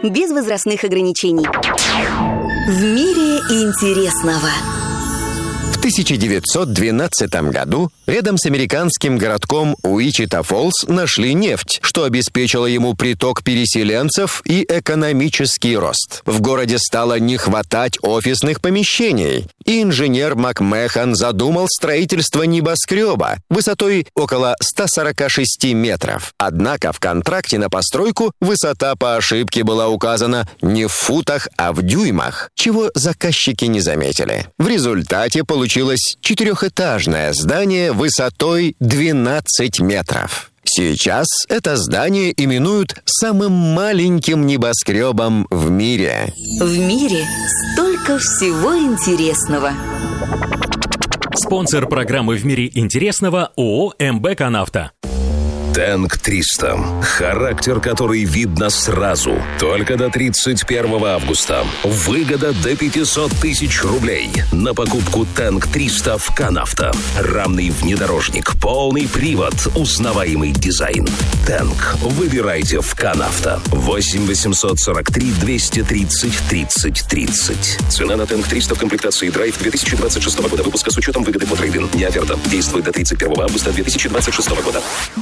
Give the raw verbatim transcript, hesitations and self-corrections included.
без возрастных ограничений. В мире интересного. В тысяча девятьсот двенадцатом году рядом с американским городком Уичита-Фоллс нашли нефть, что обеспечило ему приток переселенцев и экономический рост. В городе стало не хватать офисных помещений, и инженер МакМэхан задумал строительство небоскреба высотой около ста сорока шести метров. Однако в контракте на постройку высота по ошибке была указана не в футах, а в дюймах, чего заказчики не заметили. В результате получилось четырехэтажное здание высотой двенадцать метров. Сейчас это здание именуют самым маленьким небоскребом в мире. В мире столько всего интересного. Спонсор программы «В мире интересного» ООО «МБ Канавто». Тэнк триста. Характер, который видно сразу. Только до тридцать первого августа. Выгода до пятьсот тысяч рублей. На покупку Тэнк триста в Канавто. Рамный внедорожник, полный привод, узнаваемый дизайн. Тэнк. Выбирайте в Канавто. восемь восемьсот сорок три двести тридцать тридцать тридцать. Цена на Тэнк триста в комплектации Драйв две тысячи двадцать шестого года выпуска с учетом выгоды по трейд-ин. Не оферта. Действует до тридцать первого августа две тысячи двадцать шестого года.